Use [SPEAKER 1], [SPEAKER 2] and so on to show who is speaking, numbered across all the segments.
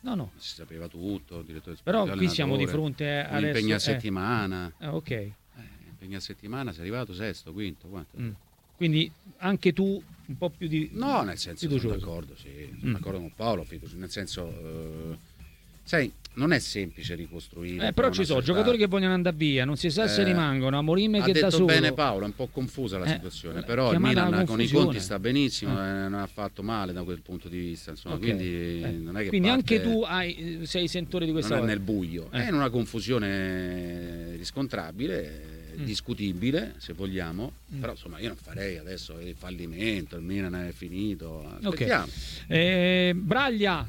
[SPEAKER 1] No.
[SPEAKER 2] Si sapeva tutto, il direttore
[SPEAKER 1] Però qui siamo di fronte
[SPEAKER 2] a
[SPEAKER 1] adesso...
[SPEAKER 2] impegno a settimana.
[SPEAKER 1] Ok.
[SPEAKER 2] Impegno a settimana, sei arrivato sesto, quinto, quanto?
[SPEAKER 1] Quindi anche tu un po' più di...
[SPEAKER 2] No, nel senso,
[SPEAKER 1] fiducioso.
[SPEAKER 2] sono d'accordo, sì, sono d'accordo con Paolo, nel senso... sai, non è semplice ricostruire.
[SPEAKER 1] Però ci sono giocatori che vogliono andare via, non si sa se rimangono, Amorim che da solo.
[SPEAKER 2] Ha detto bene Paolo, è un po' confusa la situazione, però il Milan con i conti sta benissimo, non ha fatto male da quel punto di vista, insomma, quindi non è che
[SPEAKER 1] quindi anche tu sei sentore di questa
[SPEAKER 2] cosa. Non è nel buio, è in una confusione riscontrabile, discutibile se vogliamo, però insomma io non farei adesso il fallimento, il Milan è finito, aspettiamo.
[SPEAKER 1] Braglia,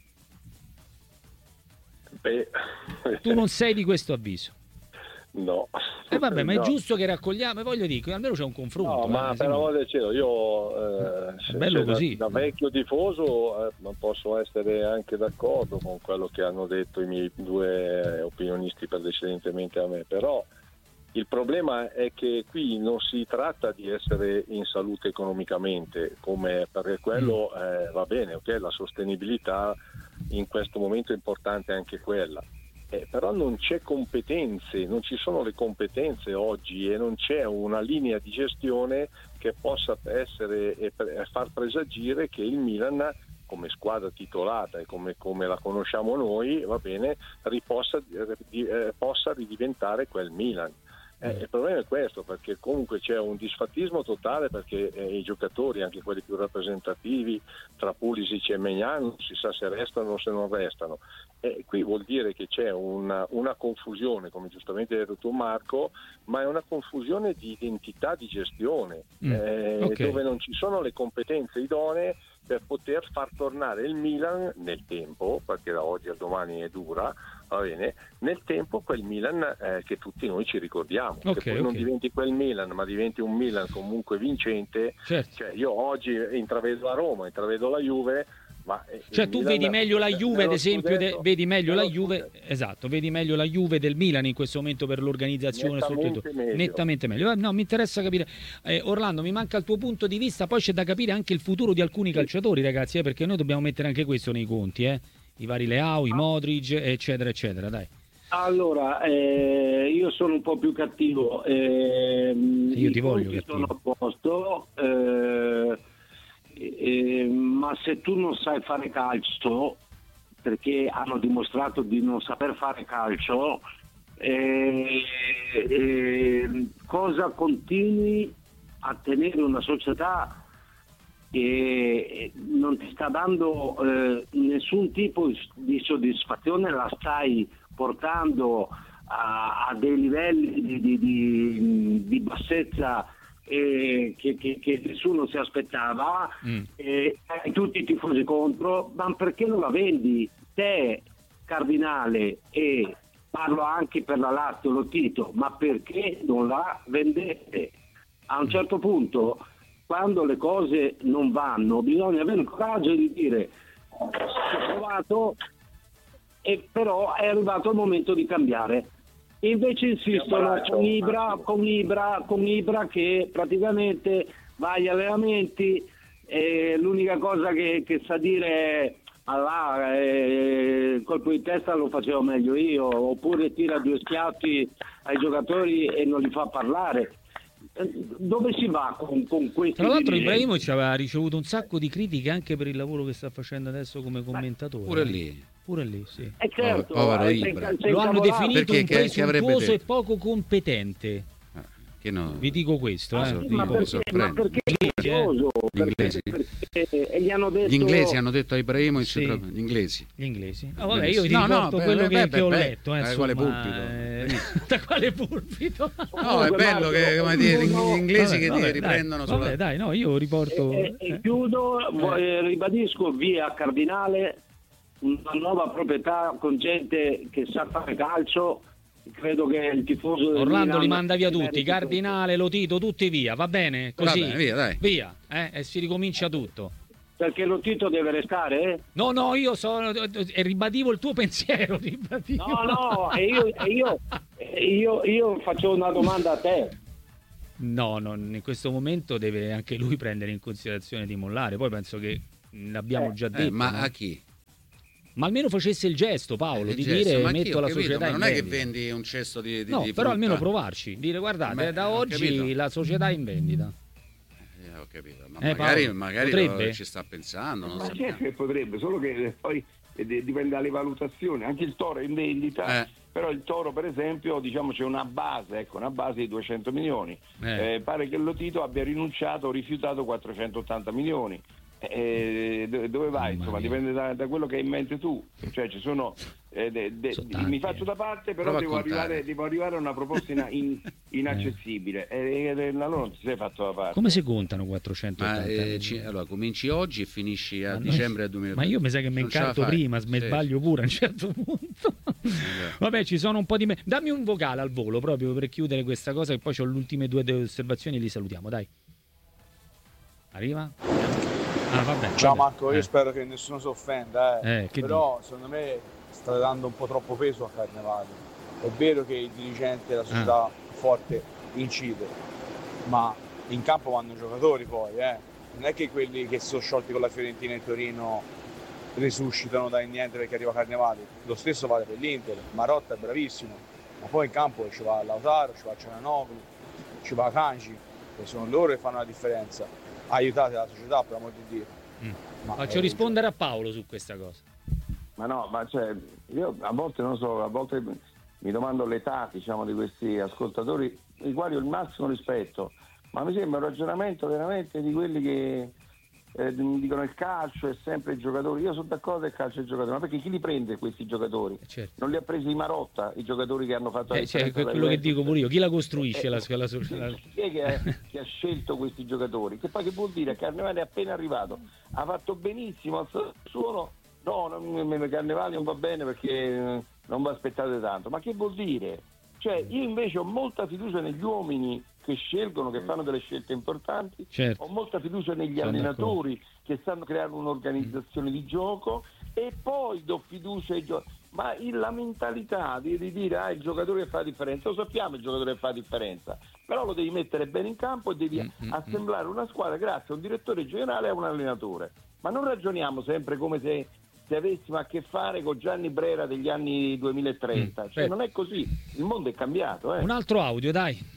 [SPEAKER 1] tu non sei di questo avviso?
[SPEAKER 3] No.
[SPEAKER 1] Vabbè, ma è giusto che raccogliamo, voglio dire, almeno c'è un confronto.
[SPEAKER 3] No, ma per amore del cielo, io
[SPEAKER 1] bello così.
[SPEAKER 3] Da vecchio tifoso non posso essere anche d'accordo con quello che hanno detto i miei due opinionisti precedentemente a me, però il problema è che qui non si tratta di essere in salute economicamente, perché quello va bene, ok, la sostenibilità in questo momento è importante anche quella. Però non c'è competenze, non ci sono le competenze oggi e non c'è una linea di gestione che possa essere e far presagire che il Milan, come squadra titolata e come la conosciamo noi, va bene, possa ridiventare quel Milan. Il problema è questo, perché comunque c'è un disfattismo totale, perché i giocatori, anche quelli più rappresentativi, tra Pulisic e Maignan, non si sa se restano o se non restano. Qui vuol dire che c'è una confusione, come giustamente hai detto tu Marco, ma è una confusione di identità di gestione, dove non ci sono le competenze idonee per poter far tornare il Milan nel tempo, perché da oggi a domani è dura, va bene, nel tempo quel Milan che tutti noi ci ricordiamo, che poi non diventi quel Milan, ma diventi un Milan comunque vincente.
[SPEAKER 1] Certo.
[SPEAKER 3] Cioè, io oggi intravedo la Roma, intravedo la Juve, ma
[SPEAKER 1] cioè tu vedi meglio la Juve, ad esempio, vedi meglio la Juve, esatto, vedi meglio la Juve del Milan in questo momento per l'organizzazione, nettamente meglio. No, mi interessa capire, Orlando, mi manca il tuo punto di vista, poi c'è da capire anche il futuro di alcuni calciatori, ragazzi, perché noi dobbiamo mettere anche questo nei conti, i vari Leao, i Modric, eccetera, eccetera, dai.
[SPEAKER 4] Allora, io sono un po' più cattivo.
[SPEAKER 1] Io ti voglio cattivo.
[SPEAKER 4] Sono a posto, ma se tu non sai fare calcio, perché hanno dimostrato di non saper fare calcio, cosa continui a tenere una società che non ti sta dando nessun tipo di soddisfazione, la stai portando a dei livelli di bassezza che nessuno si aspettava, e tutti i tifosi contro, ma perché non la vendi te, Cardinale, e parlo anche per la Lazio, lo Tito, ma perché non la vendete? A un certo punto, quando le cose non vanno, bisogna avere il coraggio di dire ho provato, e però è arrivato il momento di cambiare. Invece insistono con Ibra che praticamente va agli allenamenti, l'unica cosa che sa dire il colpo di testa lo facevo meglio io, oppure tira due schiaffi ai giocatori e non li fa parlare. Dove si va con questi?
[SPEAKER 1] Tra l'altro Ibrahimovic aveva ricevuto un sacco di critiche anche per il lavoro che sta facendo adesso come commentatore. Pure lì, sì.
[SPEAKER 4] Certo,
[SPEAKER 2] povero Ibra.
[SPEAKER 1] Lo hanno definito un presuntuoso e poco competente.
[SPEAKER 2] Che no.
[SPEAKER 1] Vi dico questo,
[SPEAKER 4] ma perché gli hanno detto...
[SPEAKER 2] Gli inglesi hanno detto a Ibrahimovic,
[SPEAKER 1] sì.
[SPEAKER 2] Gli inglesi.
[SPEAKER 1] Vabbè, io ti riporto quello che ho letto.
[SPEAKER 2] Quale pulpito?
[SPEAKER 1] Da quale pulpito?
[SPEAKER 2] No, è bello che, come dire, gli inglesi che ti riprendono sulla...
[SPEAKER 1] Dai, no, io riporto...
[SPEAKER 4] E chiudo, ribadisco, via Cardinale, una nuova proprietà con gente che sa fare calcio. Credo che il tifoso del
[SPEAKER 1] Orlando
[SPEAKER 4] Milan
[SPEAKER 1] li manda via tutti, Cardinale, Lotito, tutti via, va bene? Così,
[SPEAKER 2] va bene,
[SPEAKER 1] via, e si ricomincia tutto.
[SPEAKER 4] Perché Lotito deve restare?
[SPEAKER 1] No, io ribadivo il tuo pensiero.
[SPEAKER 4] No, io faccio una domanda a te.
[SPEAKER 1] No, in questo momento deve anche lui prendere in considerazione di mollare, poi penso che l'abbiamo già detto.
[SPEAKER 2] Ma
[SPEAKER 1] no?
[SPEAKER 2] a chi?
[SPEAKER 1] ma almeno facesse il gesto, Paolo, di
[SPEAKER 2] gesto,
[SPEAKER 1] dire
[SPEAKER 2] ma
[SPEAKER 1] metto la società
[SPEAKER 2] ma
[SPEAKER 1] in
[SPEAKER 2] non è che
[SPEAKER 1] vendita.
[SPEAKER 2] vendi un cesto di
[SPEAKER 1] No,
[SPEAKER 2] di
[SPEAKER 1] però almeno
[SPEAKER 2] frutta.
[SPEAKER 1] provarci, dire guardate, da
[SPEAKER 2] ho
[SPEAKER 1] oggi
[SPEAKER 2] capito.
[SPEAKER 1] la società è in vendita.
[SPEAKER 2] Ho capito, ma
[SPEAKER 1] Paolo,
[SPEAKER 2] magari
[SPEAKER 1] potrebbe?
[SPEAKER 2] ci sta pensando, non
[SPEAKER 5] Ma
[SPEAKER 2] sappiamo.
[SPEAKER 5] certo che potrebbe, solo che poi dipende dalle valutazioni. Anche il Toro è in vendita, però il Toro per esempio diciamo c'è una base di 200 milioni. Pare che Lotito abbia rifiutato 480 milioni. Dove vai? Insomma, dipende da quello che hai in mente tu. Cioè ci sono mi faccio da parte, però devo arrivare a una proposta inaccessibile. Allora non ti sei fatto da parte.
[SPEAKER 1] Come si contano 480?
[SPEAKER 2] Allora cominci oggi e finisci a dicembre del 2020.
[SPEAKER 1] Ma io mi sa che mi incarto prima, sbaglio pure a un certo punto. Vabbè, ci sono un po' di dammi un vocale al volo proprio per chiudere questa cosa, e poi ho le ultime due osservazioni e li salutiamo, dai. Arriva? Vabbè,
[SPEAKER 6] ciao Marco, io spero che nessuno si offenda, però
[SPEAKER 1] dici?
[SPEAKER 6] secondo me state dando un po' troppo peso a Carnevali. È vero che il dirigente della società forte incide, ma in campo vanno i giocatori poi, non è che quelli che si sono sciolti con la Fiorentina e Torino risuscitano da niente perché arriva Carnevali. Lo stesso vale per l'Inter. Marotta è bravissimo, ma poi in campo ci va Lautaro, ci va Cianoglu, ci va Kanji, che sono loro che fanno la differenza. Aiutate la società, per amor di Dio.
[SPEAKER 1] Faccio rispondere a Paolo su questa cosa.
[SPEAKER 5] Io a volte non so, a volte mi domando l'età, diciamo, di questi ascoltatori, i quali ho il massimo rispetto, ma mi sembra un ragionamento veramente di quelli che dicono il calcio è sempre i giocatori. Io sono d'accordo che il calcio è il giocatore, ma perché chi li prende questi giocatori?
[SPEAKER 1] Certo.
[SPEAKER 5] Non li ha presi i Marotta, i giocatori che hanno fatto la differenza.
[SPEAKER 1] Quello che dico pure io, chi la costruisce la società?
[SPEAKER 5] Chi è che ha scelto questi giocatori? Che poi che vuol dire? Carnevale è appena arrivato, ha fatto benissimo al suono. No, Carnevale non va bene perché non vi aspettate tanto. Ma che vuol dire? Cioè, io invece ho molta fiducia negli uomini che scelgono, che fanno delle scelte importanti,
[SPEAKER 1] certo.
[SPEAKER 5] Ho molta fiducia negli allenatori che stanno creando un'organizzazione di gioco, e poi do fiducia ai giocatori. Ma la mentalità di dire il giocatore che fa la differenza, lo sappiamo il giocatore che fa la differenza, però lo devi mettere bene in campo e devi assemblare una squadra grazie a un direttore generale e a un allenatore. Ma non ragioniamo sempre come se avessimo a che fare con Gianni Brera degli anni 2030, cioè non è così, il mondo è cambiato.
[SPEAKER 1] Un altro audio, dai.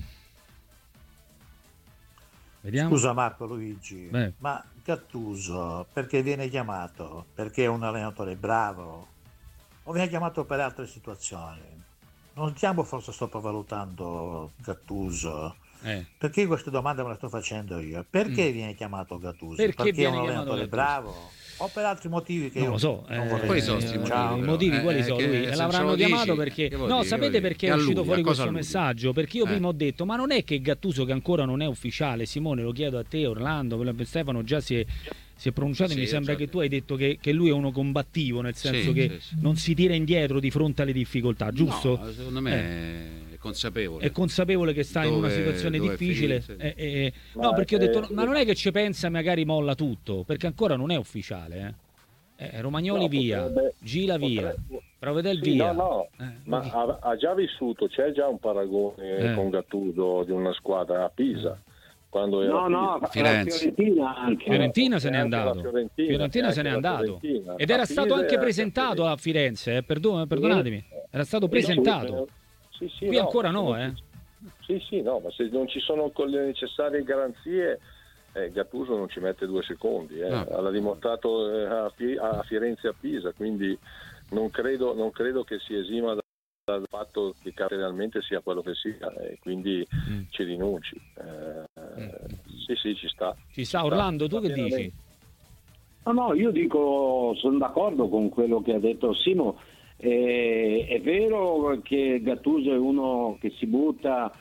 [SPEAKER 1] Vediamo.
[SPEAKER 7] Scusa Marco Luigi, ma Gattuso perché viene chiamato? Perché è un allenatore bravo? O viene chiamato per altre situazioni? Non stiamo forse sottovalutando Gattuso? Perché queste domande me le sto facendo io. Perché viene chiamatoGattuso? Perché è un allenatore bravo? O per altri motivi che
[SPEAKER 1] non lo so,
[SPEAKER 2] quali sono i
[SPEAKER 1] motivi? Quali sono? Lui l'avranno chiamato perché sapete perché è uscito fuori questo messaggio? Perché io prima ho detto ma non è che Gattuso, che ancora non è ufficiale, Simone, lo chiedo a te, Orlando, Stefano già si è pronunciato, e mi sembra che tu hai detto che lui è uno combattivo, nel senso che non si tira indietro di fronte alle difficoltà, giusto?
[SPEAKER 2] No, secondo me è consapevole
[SPEAKER 1] che sta in una situazione difficile. No, perché ho detto ma non è che ci pensa e magari molla tutto, perché ancora non è ufficiale. Romagnoli via, Gila via, Provedel via.
[SPEAKER 3] Ma ha già vissuto, c'è già un paragone con Gattuso di una squadra a Pisa. Quando era
[SPEAKER 1] Fiorentina se n'è andato. Fiorentina se n'è andato. Ed era stato anche presentato a Firenze, perdonatemi. Era stato presentato. Qui ancora no,
[SPEAKER 3] Sì, no, ma se non ci sono con le necessarie garanzie, Gattuso non ci mette 2 secondi. L'ha dimostrato a Firenze e a Pisa, quindi non credo che si esima dal fatto che caratterialmente sia quello che sia, e quindi ci rinunci. Sì, ci sta.
[SPEAKER 1] Ci sta. Orlando, tu che dici?
[SPEAKER 4] No, io dico, sono d'accordo con quello che ha detto Simo. È vero che Gattuso è uno che si butta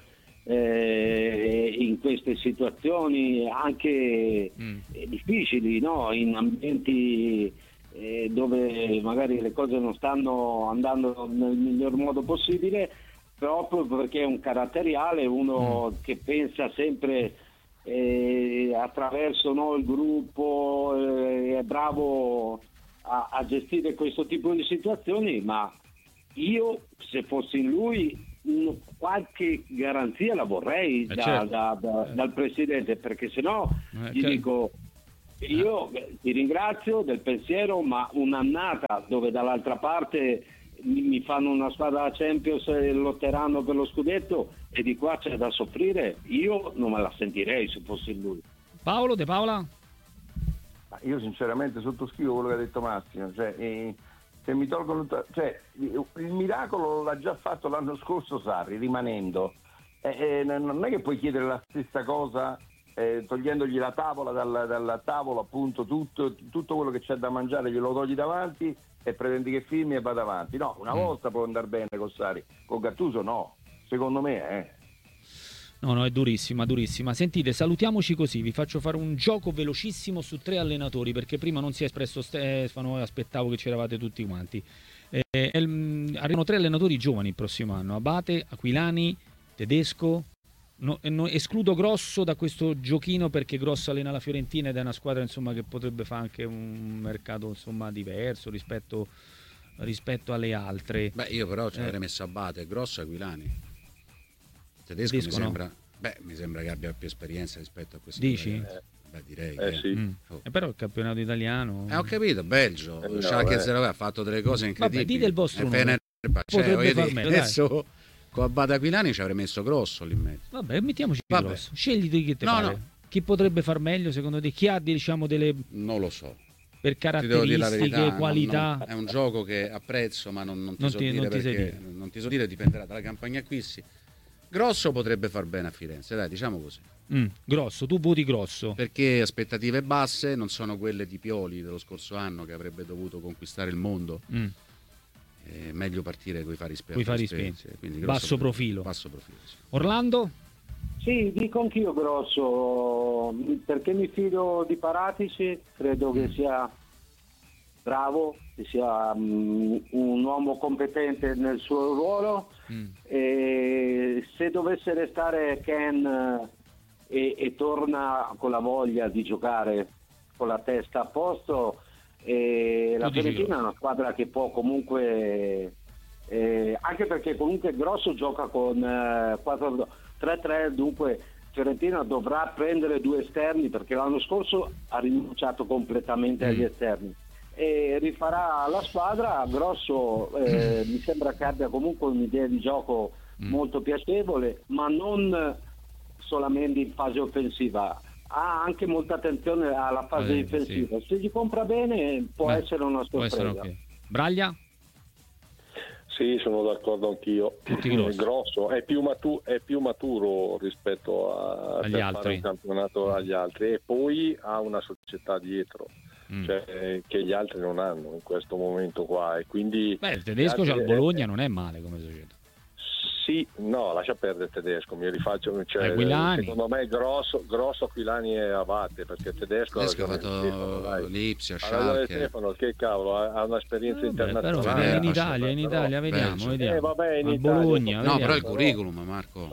[SPEAKER 4] in queste situazioni anche difficili, no? In ambienti dove magari le cose non stanno andando nel miglior modo possibile, proprio perché è un caratteriale, uno che pensa sempre attraverso il gruppo, è bravo a gestire questo tipo di situazioni, ma io se fossi in lui qualche garanzia la vorrei dal presidente, perché sennò gli dico Io ti ringrazio del pensiero, ma un'annata dove dall'altra parte mi fanno una squadra Champions e lotteranno per lo scudetto e di qua c'è da soffrire, io non me la sentirei se fossi lui.
[SPEAKER 1] Paolo, De Paola?
[SPEAKER 5] Io sinceramente sottoscrivo quello che ha detto Massimo, cioè, se mi tolgono, cioè, il miracolo l'ha già fatto l'anno scorso Sarri, rimanendo. Non è che puoi chiedere la stessa cosa togliendogli la tavola dalla tavola, appunto, tutto quello che c'è da mangiare glielo togli davanti e pretendi che filmi e vada avanti. No, una volta può andare bene con Sarri, con Gattuso no, secondo me
[SPEAKER 1] No, è durissima. Sentite, salutiamoci così, vi faccio fare un gioco velocissimo su 3 allenatori, perché prima non si è espresso Stefano e aspettavo che c'eravate tutti quanti. Arrivano 3 allenatori giovani il prossimo anno, Abate, Aquilani, Tedesco. Escludo Grosso da questo giochino perché Grosso allena la Fiorentina ed è una squadra, insomma, che potrebbe fare anche un mercato, insomma, diverso rispetto alle altre.
[SPEAKER 2] Beh, io però ci avrei messo Abate, Grosso e Aquilani. Tedesco mi sembra che abbia più esperienza rispetto a questo.
[SPEAKER 1] Dici?
[SPEAKER 2] Beh, direi
[SPEAKER 3] sì.
[SPEAKER 1] Però il campionato italiano
[SPEAKER 2] ho capito, Belgio, Schalke 0 ha fatto delle cose incredibili.
[SPEAKER 1] Vabbè, dite il vostro
[SPEAKER 2] nome.
[SPEAKER 1] Potrebbe far meglio,
[SPEAKER 2] adesso con Abate Aquilani ci avrei messo Grosso lì in mezzo.
[SPEAKER 1] Vabbè, mettiamoci Grosso. Scegli chi te pare. No. Chi potrebbe far meglio secondo te? Chi ha, diciamo, delle...
[SPEAKER 2] Non lo so.
[SPEAKER 1] Per caratteristiche, qualità.
[SPEAKER 2] È un gioco che apprezzo, ma non ti so dire, dipenderà dalla campagna acquisti. Grosso potrebbe far bene a Firenze, dai, diciamo così.
[SPEAKER 1] Grosso, tu voti Grosso.
[SPEAKER 2] Perché aspettative basse non sono quelle di Pioli dello scorso anno, che avrebbe dovuto conquistare il mondo. È meglio partire coi fari spenti.
[SPEAKER 1] Basso profilo.
[SPEAKER 2] Sì.
[SPEAKER 1] Orlando?
[SPEAKER 4] Sì, dico anch'io Grosso, perché mi fido di Paratici, credo che sia bravo, che sia un uomo competente nel suo ruolo. E se dovesse restare Ken e torna con la voglia di giocare con la testa a posto, la Fiorentina è una squadra che può comunque anche perché comunque Grosso gioca con 4-3-3, dunque Fiorentina dovrà prendere 2 esterni perché l'anno scorso ha rinunciato completamente agli esterni e rifarà la squadra. Grosso mi sembra che abbia comunque un'idea di gioco molto piacevole, ma non solamente in fase offensiva, ha anche molta attenzione alla fase difensiva. Se gli compra bene può essere una sorpresa.
[SPEAKER 1] Braglia?
[SPEAKER 3] Sì, sono d'accordo anch'io. Grosso è più maturo rispetto agli altri, fare un campionato agli altri, e poi ha una società dietro. Cioè, che gli altri non hanno in questo momento qua, e quindi
[SPEAKER 1] il tedesco c'ha il Bologna, non è male come società.
[SPEAKER 3] Sì, no, lascia perdere il tedesco, mi rifaccio, cioè, secondo me Grosso, Aquilani e Abate, perché il tedesco
[SPEAKER 2] ha fatto l'Ipsia,
[SPEAKER 3] Schalke. Stefano, che cavolo, ha un'esperienza internazionale.
[SPEAKER 1] Però in Italia, vediamo.
[SPEAKER 3] Vabbè, in Italia,
[SPEAKER 1] Bologna,
[SPEAKER 2] no, però il curriculum, Marco.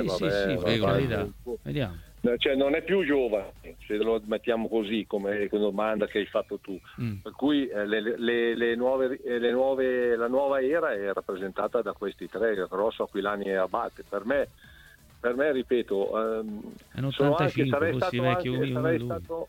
[SPEAKER 1] Vediamo.
[SPEAKER 3] Cioè, non è più giovane, se lo mettiamo così come domanda che hai fatto tu, per cui la nuova era è rappresentata da questi 3, Grosso, Aquilani e Abate. Per me ripeto, sono anche, sarei stato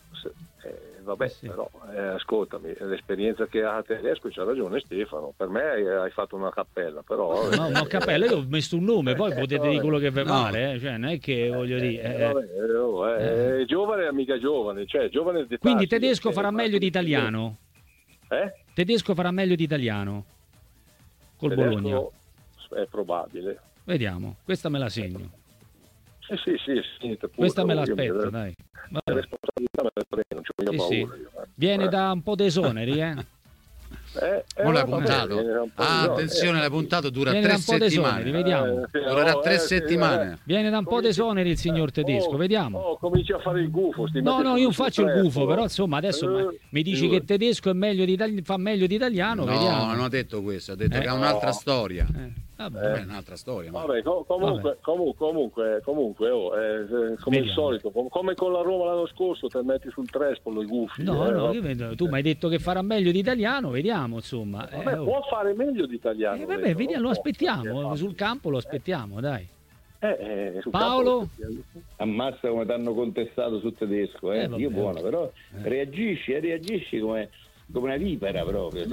[SPEAKER 3] però ascoltami, l'esperienza che ha Tedesco, c'ha ragione Stefano, per me hai fatto una cappella, però
[SPEAKER 1] una cappella, io ho messo un nome, poi potete dire quello che vi pare, cioè non è che voglio dire
[SPEAKER 3] è giovane e mica giovane, cioè giovane di
[SPEAKER 1] quindi Tedesco farà meglio di Italiano? Tedesco farà meglio di Italiano col Bologna?
[SPEAKER 3] È probabile,
[SPEAKER 1] vediamo, questa me la segno.
[SPEAKER 3] Sì,
[SPEAKER 1] questa me l'aspetto, dai.
[SPEAKER 3] La responsabilità me la prendo, non c'ho mica paura.
[SPEAKER 1] Viene da un po' d'esoneri,
[SPEAKER 2] Non l'hai puntato? Attenzione, l'hai puntato, dura 3 settimane.
[SPEAKER 1] Vediamo.
[SPEAKER 2] Durerà 3 settimane.
[SPEAKER 1] Viene da un po' d'esoneri il signor Tedesco, vediamo.
[SPEAKER 3] Comincia a fare il gufo.
[SPEAKER 1] No, io non faccio il gufo, però insomma adesso mi dici che Tedesco è meglio fa meglio di Italiano, vediamo.
[SPEAKER 2] No, non ho detto questo, ho detto che è un'altra storia. Vabbè, un'altra storia.
[SPEAKER 3] Vabbè, comunque, come il solito, come con la Roma l'anno scorso, te metti sul Trespolo i gufi.
[SPEAKER 1] No, tu mi hai detto che farà meglio di Italiano, vediamo, insomma.
[SPEAKER 3] Può fare meglio di Italiano.
[SPEAKER 1] Vediamo, lo aspettiamo, sul campo lo aspettiamo, dai. Paolo?
[SPEAKER 8] Ammazza come ti hanno contestato sul tedesco, io buono, però reagisci come una vipera proprio.